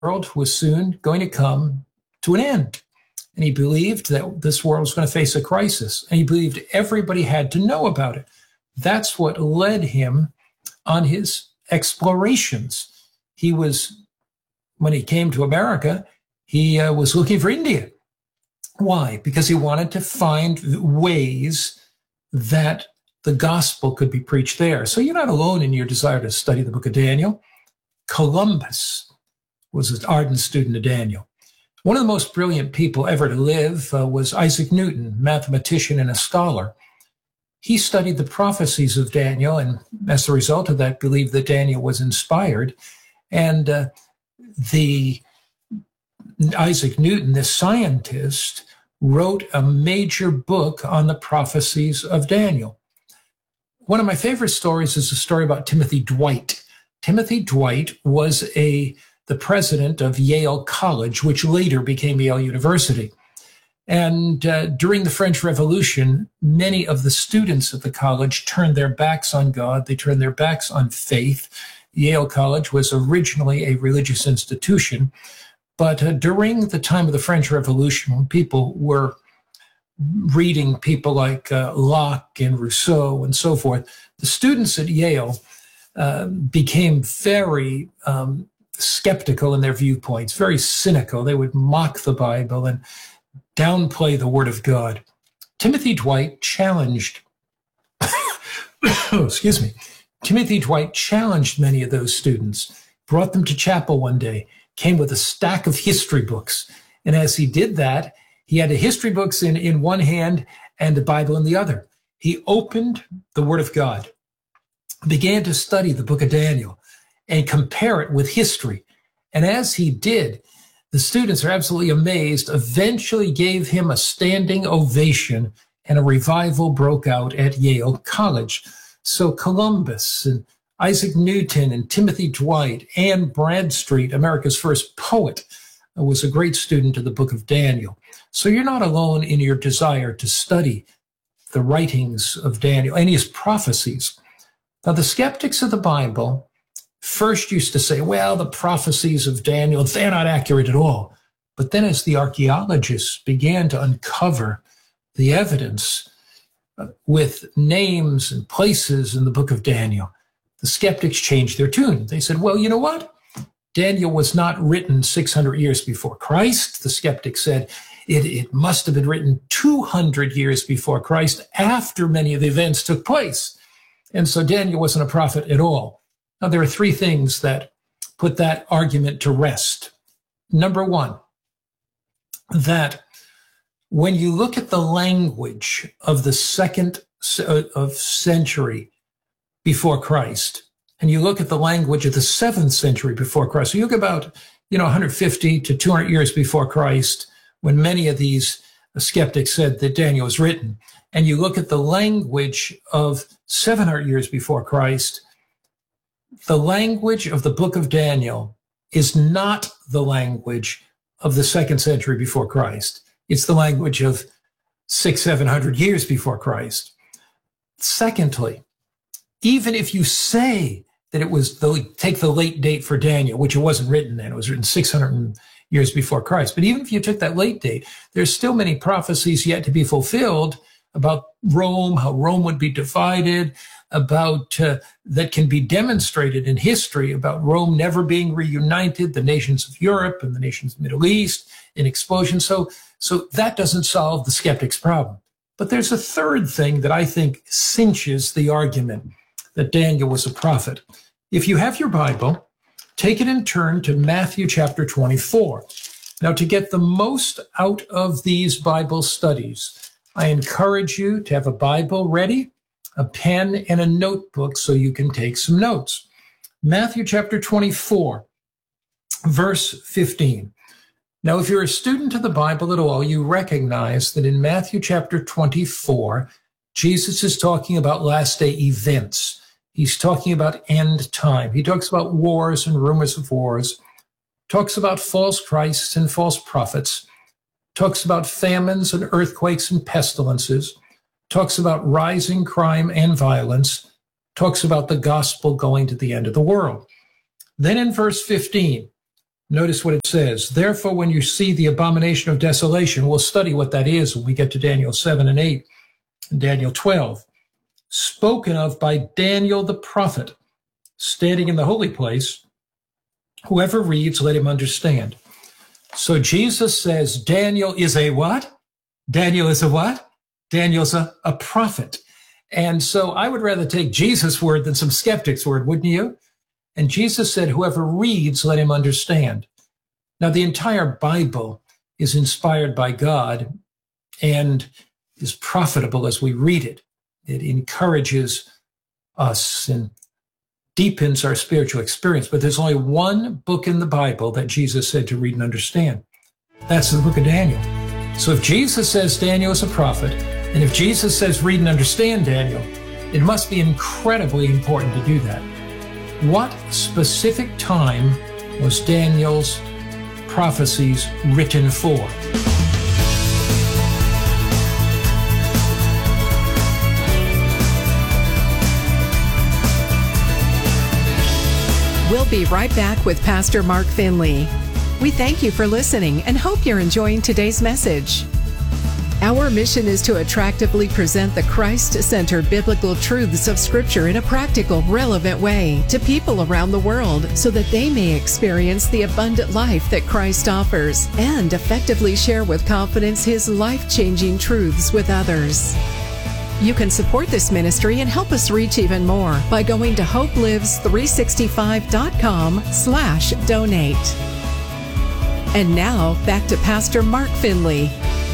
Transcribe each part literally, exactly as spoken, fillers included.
world was soon going to come to an end. And he believed that this world was going to face a crisis. And he believed everybody had to know about it. That's what led him on his explorations. He was, when he came to America, he uh, was looking for India. Why? Because he wanted to find ways that the gospel could be preached there. So you're not alone in your desire to study the book of Daniel. Columbus was an ardent student of Daniel. One of the most brilliant people ever to live uh, was Isaac Newton, mathematician and a scholar. He studied the prophecies of Daniel, and as a result of that, believed that Daniel was inspired. And uh, the Isaac Newton, this scientist, wrote a major book on the prophecies of Daniel. One of my favorite stories is a story about Timothy Dwight. Timothy Dwight was a the president of Yale College, which later became Yale University. And uh, during the French Revolution, many of the students at the college turned their backs on God. They turned their backs on faith. Yale College was originally a religious institution. But uh, during the time of the French Revolution, when people were reading people like uh, Locke and Rousseau and so forth, the students at Yale uh, became very um, skeptical in their viewpoints, very cynical. They would mock the Bible and downplay the Word of God. Timothy Dwight challenged, excuse me, Timothy Dwight challenged many of those students, brought them to chapel one day, came with a stack of history books. And as he did that, he had the history books in, in one hand and the Bible in the other. He opened the Word of God, began to study the book of Daniel and compare it with history. And as he did, the students are absolutely amazed, eventually gave him a standing ovation, and a revival broke out at Yale College. So Columbus and Isaac Newton and Timothy Dwight, Anne Bradstreet, America's first poet, was a great student of the book of Daniel. So you're not alone in your desire to study the writings of Daniel and his prophecies. Now, the skeptics of the Bible first used to say, well, the prophecies of Daniel, they're not accurate at all. But then as the archaeologists began to uncover the evidence uh, with names and places in the book of Daniel, the skeptics changed their tune. They said, well, you know what? Daniel was not written six hundred years before Christ. The skeptics said it, it must have been written two hundred years before Christ, after many of the events took place. And so Daniel wasn't a prophet at all. Now, there are three things that put that argument to rest. Number one, that when you look at the language of the second of century before Christ, and you look at the language of the seventh century before Christ, so you look about, you know, one hundred fifty to two hundred years before Christ, when many of these skeptics said that Daniel was written, and you look at the language of seven hundred years before Christ, the language of the book of Daniel is not the language of the second century before Christ. It's the language of six, seven hundred years before Christ. Secondly, even if you say that it was the, take the late date for Daniel, which it wasn't written then, it was written six hundred years before Christ. But even if you took that late date, there's still many prophecies yet to be fulfilled about Rome, how Rome would be divided, about uh, that can be demonstrated in history about Rome never being reunited, the nations of Europe and the nations of the Middle East in explosion. So, so that doesn't solve the skeptic's problem. But there's a third thing that I think cinches the argument that Daniel was a prophet. If you have your Bible, take it and turn to Matthew chapter twenty-four. Now, to get the most out of these Bible studies, I encourage you to have a Bible ready, a pen and a notebook so you can take some notes. Matthew chapter twenty-four, verse fifteen. Now, if you're a student of the Bible at all, you recognize that in Matthew chapter twenty-four, Jesus is talking about last day events. He's talking about end time. He talks about wars and rumors of wars, talks about false Christs and false prophets, talks about famines and earthquakes and pestilences, talks about rising crime and violence, talks about the gospel going to the end of the world. Then in verse fifteen, Notice what it says. Therefore, when you see the abomination of desolation, we'll study what that is when we get to Daniel seven and eight and Daniel twelve, spoken of by Daniel the prophet, standing in the holy place. Whoever reads, let him understand. So Jesus says Daniel is a what? Daniel is a what? Daniel's a, a prophet. And so I would rather take Jesus' word than some skeptic's word, wouldn't you? And Jesus said, whoever reads, let him understand. Now, the entire Bible is inspired by God and is profitable as we read it. It encourages us and deepens our spiritual experience. But there's only one book in the Bible that Jesus said to read and understand. That's the book of Daniel. So if Jesus says Daniel is a prophet, and if Jesus says read and understand Daniel, it must be incredibly important to do that. What specific time was Daniel's prophecies written for? We'll be right back with Pastor Mark Finley. We thank you for listening and hope you're enjoying today's message. Our mission is to attractively present the Christ-centered biblical truths of Scripture in a practical, relevant way to people around the world so that they may experience the abundant life that Christ offers and effectively share with confidence His life-changing truths with others. You can support this ministry and help us reach even more by going to hope lives three sixty-five dot com slash donate. And now, back to Pastor Mark Finley.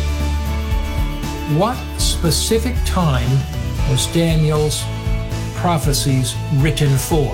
What specific time was Daniel's prophecies written for?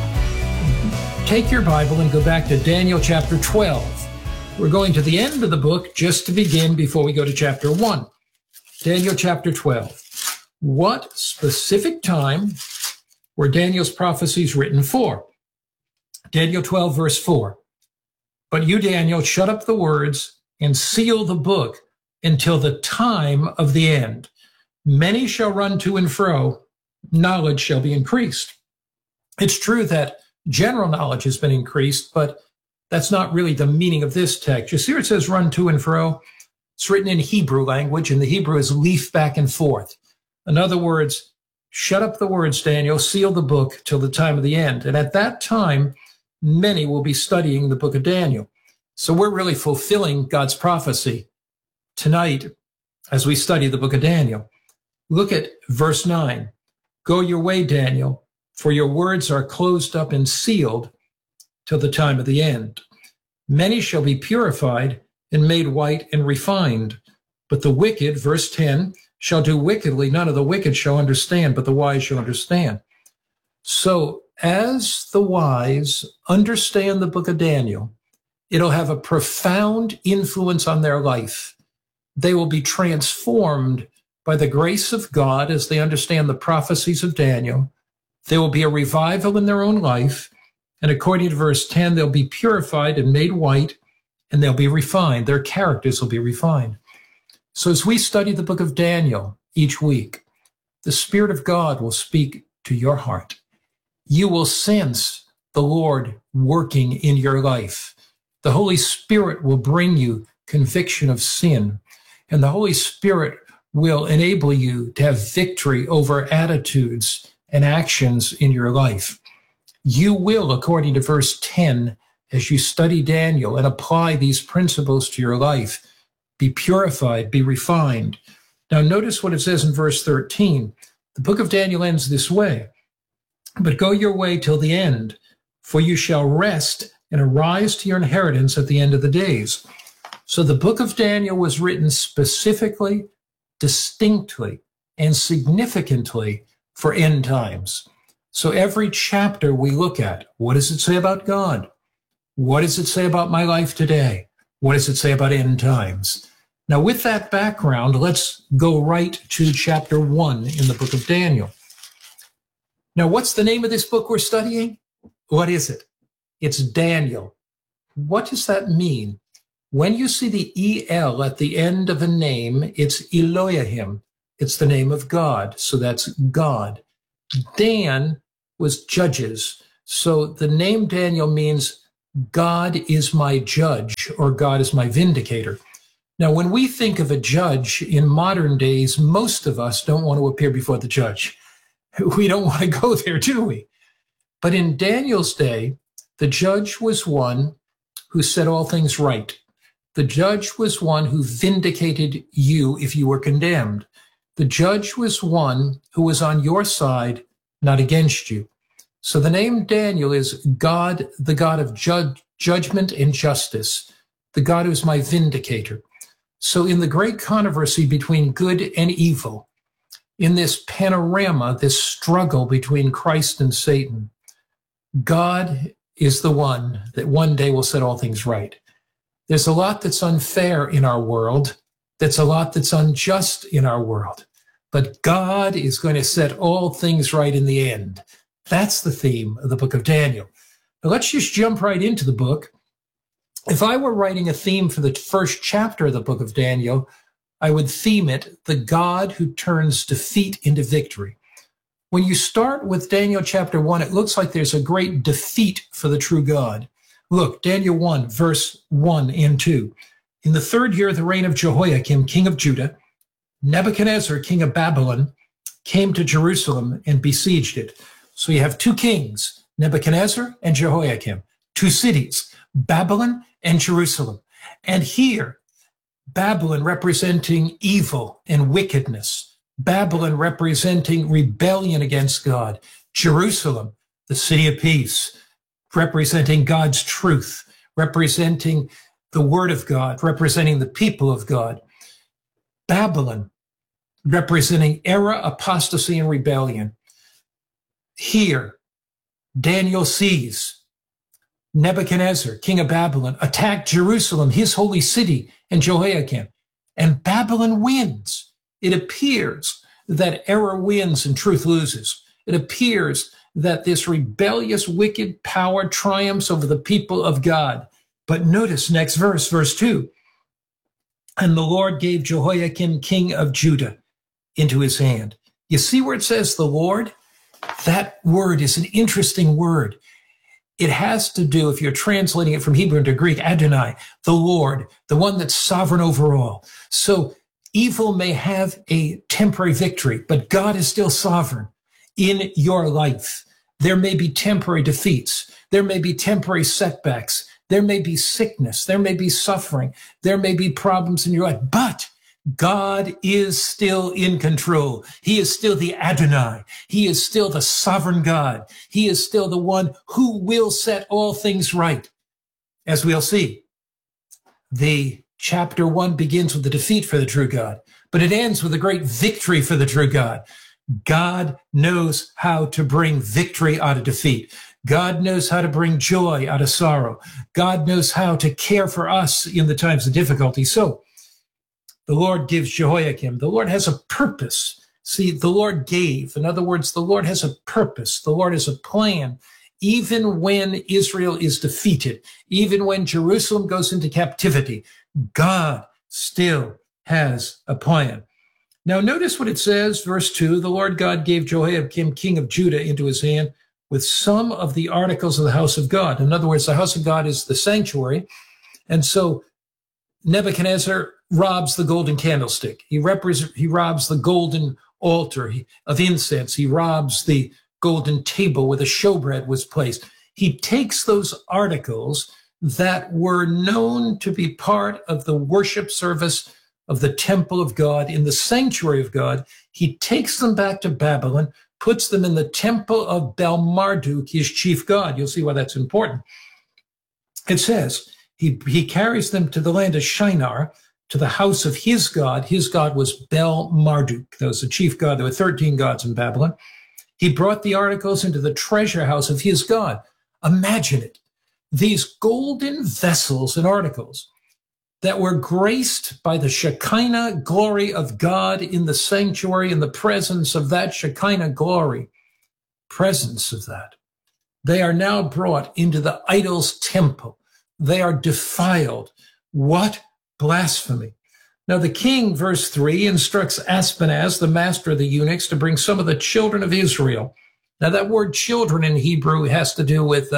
Take your Bible and go back to Daniel chapter twelve. We're going to the end of the book just to begin before we go to chapter one. Daniel chapter twelve. What specific time were Daniel's prophecies written for? Daniel twelve, verse four. But you, Daniel, shut up the words and seal the book until the time of the end. Many shall run to and fro, knowledge shall be increased. It's true that general knowledge has been increased, but that's not really the meaning of this text. You see where it says run to and fro? It's written in Hebrew language, and the Hebrew is leaf back and forth. In other words, shut up the words, Daniel, seal the book till the time of the end. And at that time, many will be studying the book of Daniel. So we're really fulfilling God's prophecy tonight as we study the book of Daniel. Look at verse nine. Go your way, Daniel, for your words are closed up and sealed till the time of the end. Many shall be purified and made white and refined. But the wicked, verse ten, shall do wickedly. None of the wicked shall understand, but the wise shall understand. So as the wise understand the book of Daniel, it'll have a profound influence on their life. They will be transformed by the grace of God as they understand the prophecies of Daniel. There will be a revival in their own life. And according to verse ten, they'll be purified and made white, and they'll be refined. Their characters will be refined. So as we study the book of Daniel each week, the Spirit of God will speak to your heart. You will sense the Lord working in your life. The Holy Spirit will bring you conviction of sin, and the Holy Spirit will enable you to have victory over attitudes and actions in your life. You will, according to verse ten, as you study Daniel and apply these principles to your life, be purified, be refined. Now notice what it says in verse thirteen. The book of Daniel ends this way. But go your way till the end, for you shall rest and arise to your inheritance at the end of the days. So the book of Daniel was written specifically, distinctly, and significantly for end times. So every chapter we look at, what does it say about God? What does it say about my life today? What does it say about end times? Now, with that background, let's go right to chapter one in the book of Daniel. Now, what's the name of this book we're studying? What is it? It's Daniel. What does that mean? When you see the E L at the end of a name, it's Elohim. It's the name of God. So that's God. Dan was judges. So the name Daniel means God is my judge, or God is my vindicator. Now, when we think of a judge in modern days, most of us don't want to appear before the judge. We don't want to go there, do we? But in Daniel's day, the judge was one who set all things right. The judge was one who vindicated you if you were condemned. The judge was one who was on your side, not against you. So the name Daniel is God, the God of judge, judgment and justice, the God who is my vindicator. So in the great controversy between good and evil, in this panorama, this struggle between Christ and Satan, God is the one that one day will set all things right. There's a lot that's unfair in our world. There's a lot that's unjust in our world. But God is going to set all things right in the end. That's the theme of the book of Daniel. Now let's just jump right into the book. If I were writing a theme for the first chapter of the book of Daniel, I would theme it, the God who turns defeat into victory. When you start with Daniel chapter one, it looks like there's a great defeat for the true God. Look, Daniel one, verse one and two. In the third year of the reign of Jehoiakim, king of Judah, Nebuchadnezzar, king of Babylon, came to Jerusalem and besieged it. So you have two kings, Nebuchadnezzar and Jehoiakim, two cities, Babylon and Jerusalem. And here, Babylon representing evil and wickedness, Babylon representing rebellion against God, Jerusalem, the city of peace, representing God's truth, representing the word of God, representing the people of God, Babylon representing error, apostasy, and rebellion. Here, Daniel sees Nebuchadnezzar, king of Babylon, attack Jerusalem, his holy city, and Jehoiakim, and Babylon wins. It appears that error wins and truth loses. It appears that this rebellious, wicked power triumphs over the people of God. But notice next verse, verse two. And the Lord gave Jehoiakim, king of Judah, into his hand. You see where it says the Lord? That word is an interesting word. It has to do, if you're translating it from Hebrew into Greek, Adonai, the Lord, the one that's sovereign over all. So evil may have a temporary victory, but God is still sovereign in your life. There may be temporary defeats. There may be temporary setbacks. There may be sickness. There may be suffering. There may be problems in your life, but God is still in control. He is still the Adonai. He is still the sovereign God. He is still the one who will set all things right. As we'll see, the chapter one begins with the defeat for the true God, but it ends with a great victory for the true God. God knows how to bring victory out of defeat. God knows how to bring joy out of sorrow. God knows how to care for us in the times of difficulty. So the Lord gives Jehoiakim. The Lord has a purpose. See, the Lord gave. In other words, the Lord has a purpose. The Lord has a plan. Even when Israel is defeated, even when Jerusalem goes into captivity, God still has a plan. Now, notice what it says, verse two, the Lord God gave Jehoiakim, king of Judah, into his hand with some of the articles of the house of God. In other words, the house of God is the sanctuary. And so Nebuchadnezzar robs the golden candlestick. He, repres- he robs the golden altar of incense. He robs the golden table where the showbread was placed. He takes those articles that were known to be part of the worship service of the temple of God, in the sanctuary of God. He takes them back to Babylon, puts them in the temple of Bel-Marduk, his chief god. You'll see why that's important. It says, he, he carries them to the land of Shinar, to the house of his god. His god was Bel-Marduk. That was the chief god. There were thirteen gods in Babylon. He brought the articles into the treasure house of his god. Imagine it. These golden vessels and articles that were graced by the Shekinah glory of God in the sanctuary, in the presence of that Shekinah glory, presence of that. They are now brought into the idol's temple. They are defiled. What blasphemy. Now the king, verse three, instructs Aspenaz, the master of the eunuchs, to bring some of the children of Israel. Now that word children in Hebrew has to do with uh,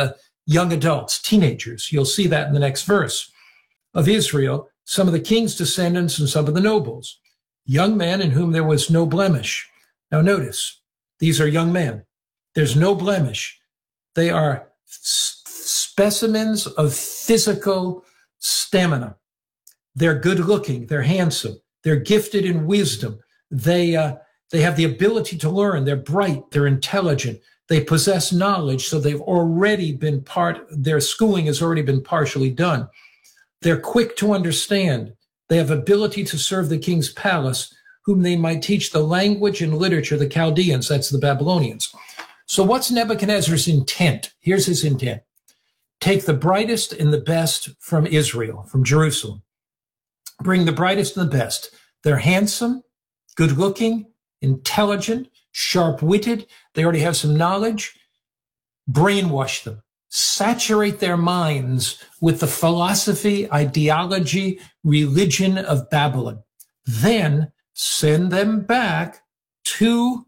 young adults, teenagers. You'll see that in the next verse. Of Israel, some of the king's descendants and some of the nobles, young men in whom there was no blemish. Now notice, these are young men. There's no blemish. They are s- specimens of physical stamina. They're good looking. They're handsome. They're gifted in wisdom. They, uh, they have the ability to learn. They're bright. They're intelligent. They possess knowledge. So they've already been part, their schooling has already been partially done. They're quick to understand. They have ability to serve the king's palace, whom they might teach the language and literature of the Chaldeans. That's the Babylonians. So what's Nebuchadnezzar's intent? Here's his intent. Take the brightest and the best from Israel, from Jerusalem. Bring the brightest and the best. They're handsome, good looking, intelligent, sharp-witted. They already have some knowledge. Brainwash them. Saturate their minds with the philosophy, ideology, religion of Babylon. Then send them back to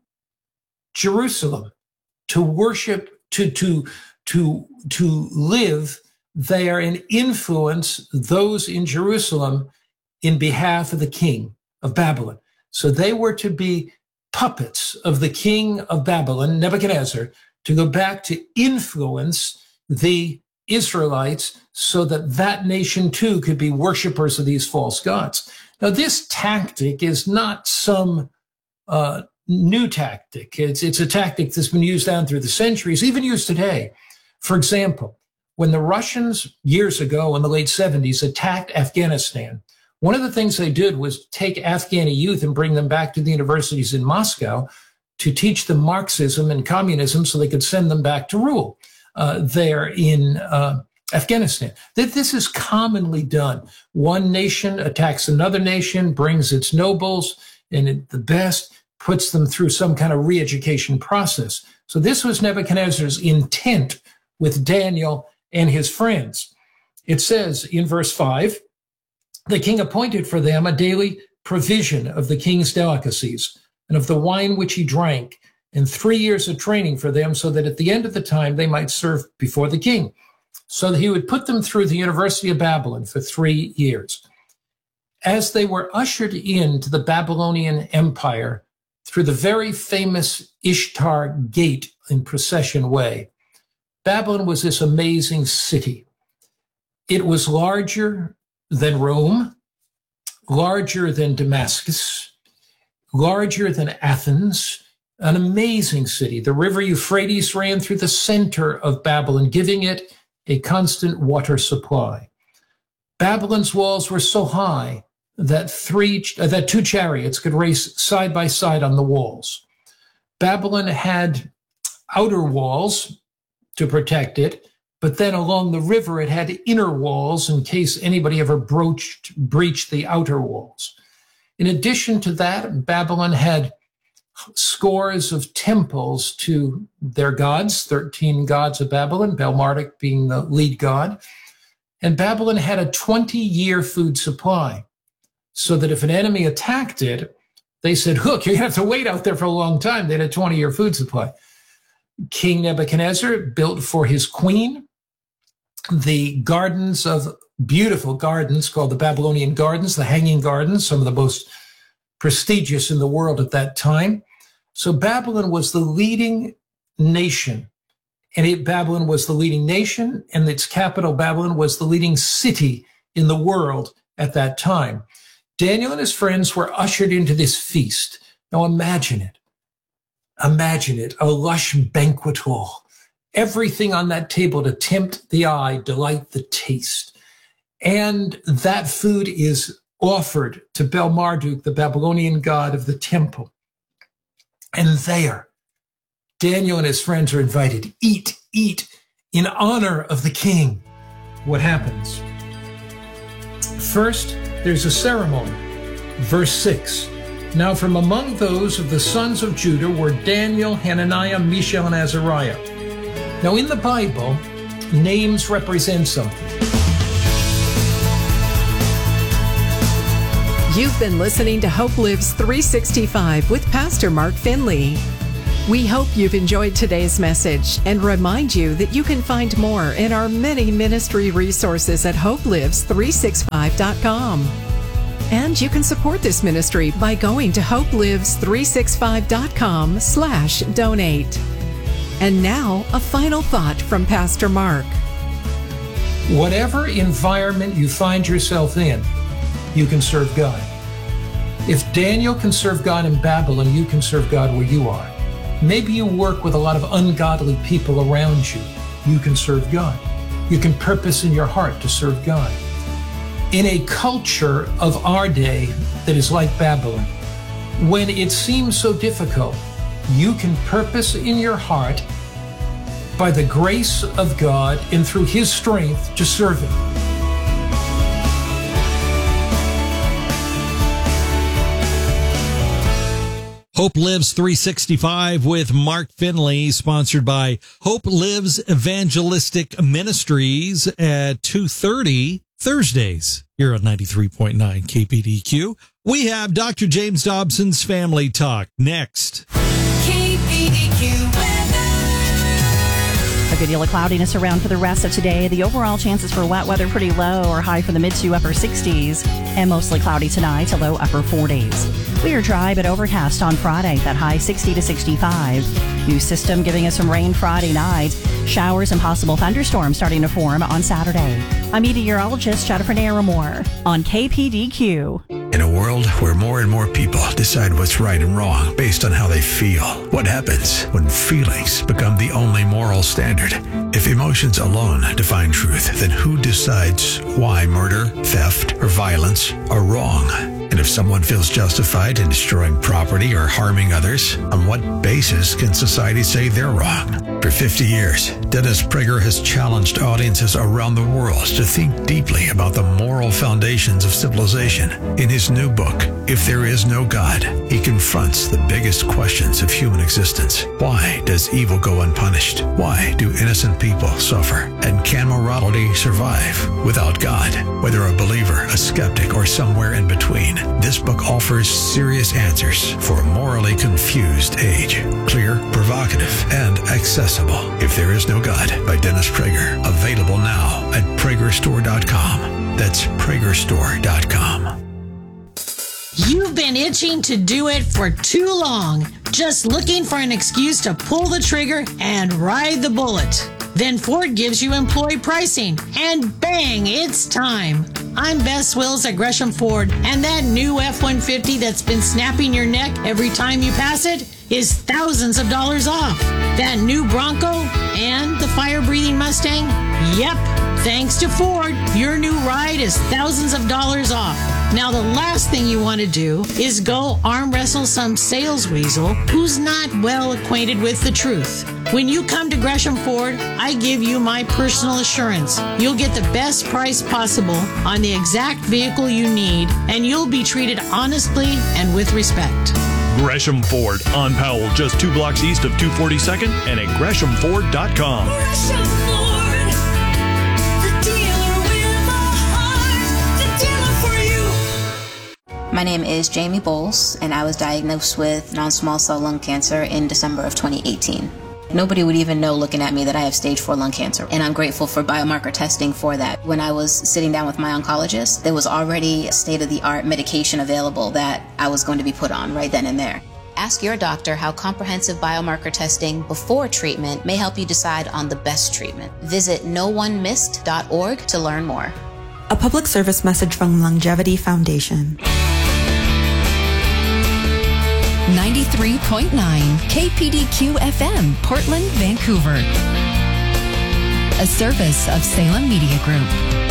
Jerusalem to worship, to, to, to, to live there and influence those in Jerusalem in behalf of the king of Babylon. So they were to be puppets of the king of Babylon, Nebuchadnezzar, to go back to influence the Israelites so that that nation too could be worshipers of these false gods. Now, this tactic is not some uh, new tactic. It's, it's a tactic that's been used down through the centuries, even used today. For example, when the Russians years ago in the late seventies attacked Afghanistan, one of the things they did was take Afghani youth and bring them back to the universities in Moscow to teach them Marxism and communism so they could send them back to rule uh, there in uh, Afghanistan. That this is commonly done. One nation attacks another nation, brings its nobles and it, the best, puts them through some kind of re-education process. So this was Nebuchadnezzar's intent with Daniel and his friends. It says in verse five, the king appointed for them a daily provision of the king's delicacies and of the wine which he drank, and three years of training for them, so that at the end of the time they might serve before the king. So that he would put them through the University of Babylon for three years. As they were ushered into the Babylonian Empire through the very famous Ishtar Gate in Procession Way, Babylon was this amazing city. It was larger than Rome, larger than Damascus, larger than Athens, an amazing city. The river Euphrates ran through the center of Babylon, giving it a constant water supply. Babylon's walls were so high that three, uh, that two chariots could race side by side on the walls. Babylon had outer walls to protect it, but then along the river, it had inner walls in case anybody ever broached, breached the outer walls. In addition to that, Babylon had scores of temples to their gods, thirteen gods of Babylon, Bel-Marduk being the lead god. And Babylon had a twenty-year food supply, so that if an enemy attacked it, they said, look, you have to wait out there for a long time. They had a twenty-year food supply. King Nebuchadnezzar built for his queen the gardens of beautiful gardens called the Babylonian Gardens, the Hanging Gardens, some of the most prestigious in the world at that time. So Babylon was the leading nation, and it, Babylon was the leading nation, and its capital, Babylon, was the leading city in the world at that time. Daniel and his friends were ushered into this feast. Now imagine it. Imagine it, a lush banquet hall. Everything on that table to tempt the eye, delight the taste. And that food is offered to Bel-Marduk, the Babylonian god of the temple. And there, Daniel and his friends are invited. Eat, eat, in honor of the king. What happens? First, there's a ceremony. Verse six. Now from among those of the sons of Judah were Daniel, Hananiah, Mishael, and Azariah. Now in the Bible, names represent something. You've been listening to Hope Lives three sixty-five with Pastor Mark Finley. We hope you've enjoyed today's message and remind you that you can find more in our many ministry resources at hope lives three sixty-five dot com. And you can support this ministry by going to hope lives three sixty-five dot com slash donate. And now, a final thought from Pastor Mark. Whatever environment you find yourself in, you can serve God. If Daniel can serve God in Babylon, you can serve God where you are. Maybe you work with a lot of ungodly people around you. You can serve God. You can purpose in your heart to serve God. In a culture of our day that is like Babylon, when it seems so difficult, you can purpose in your heart by the grace of God and through His strength to serve Him. Hope Lives three sixty-five with Mark Finley, sponsored by Hope Lives Evangelistic Ministries at two thirty Thursdays here on ninety-three point nine K P D Q. We have Doctor James Dobson's Family Talk next. K P D Q weather. A good deal of cloudiness around for the rest of today. The overall chances for wet weather pretty low or high for the mid to upper sixties, and mostly cloudy tonight to low upper forties. We are dry but overcast on Friday, that high sixty to sixty-five. New system giving us some rain Friday night. Showers and possible thunderstorms starting to form on Saturday. I'm meteorologist Jennifer Naramore on K P D Q. In a world where more and more people decide what's right and wrong based on how they feel, what happens when feelings become the only moral standard? If emotions alone define truth, then who decides why murder, theft, or violence are wrong? And if someone feels justified in destroying property or harming others, on what basis can society say they're wrong? For fifty years, Dennis Prager has challenged audiences around the world to think deeply about the moral foundations of civilization. In his new book, If There Is No God, he confronts the biggest questions of human existence. Why does evil go unpunished? Why do innocent people suffer? And can morality survive without God? Whether a believer, a skeptic, or somewhere in between, this book offers serious answers for a morally confused age. Clear, provocative, and accessible. If There Is No God by Dennis Prager. Available now at Prager Store dot com. That's Prager Store dot com. You've been itching to do it for too long, just looking for an excuse to pull the trigger and ride the bullet. Then Ford gives you employee pricing, and bang, it's time. I'm Bess Wills at Gresham Ford, and that new F one fifty that's been snapping your neck every time you pass it is thousands of dollars off. That new Bronco and the fire-breathing Mustang? Yep. Thanks to Ford, your new ride is thousands of dollars off. Now, the last thing you want to do is go arm wrestle some sales weasel who's not well acquainted with the truth. When you come to Gresham Ford, I give you my personal assurance. You'll get the best price possible on the exact vehicle you need, and you'll be treated honestly and with respect. Gresham Ford on Powell, just two blocks east of two forty-second, and at Gresham Ford dot com. Gresham Ford, the dealer with a heart, the dealer for you. My name is Jamie Bowles, and I was diagnosed with non-small cell lung cancer in December of twenty eighteen. Nobody would even know looking at me that I have stage four lung cancer, and I'm grateful for biomarker testing for that. When I was sitting down with my oncologist, there was already a state-of-the-art medication available that I was going to be put on right then and there. Ask your doctor how comprehensive biomarker testing before treatment may help you decide on the best treatment. Visit no one missed dot org to learn more. A public service message from Longevity Foundation. ninety-three point nine K P D Q F M, Portland, Vancouver. A service of Salem Media Group.